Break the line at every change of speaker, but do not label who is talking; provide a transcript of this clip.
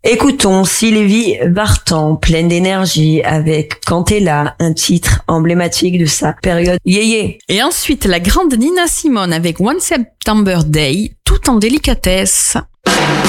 Écoutons Sylvie Vartan, pleine d'énergie, avec Quand t'es là, un titre emblématique de sa période yéyé.
Et ensuite, la grande Nina Simone avec One September Day, tout en délicatesse.